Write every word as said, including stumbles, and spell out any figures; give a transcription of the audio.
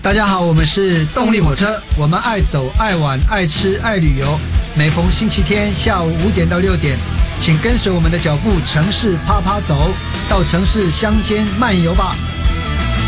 大家好，我们是动力火车，我们爱走、爱玩、爱吃、爱旅游。每逢星期天下午五点到六点，请跟随我们的脚步，城市啪啪走，到城市乡间漫游吧。